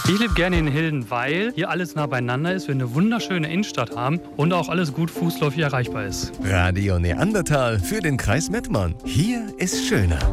Ich lebe gerne in Hilden, weil hier alles nah beieinander ist, wir eine wunderschöne Innenstadt haben und auch alles gut fußläufig erreichbar ist. Radio Neandertal für den Kreis Mettmann. Hier ist schöner.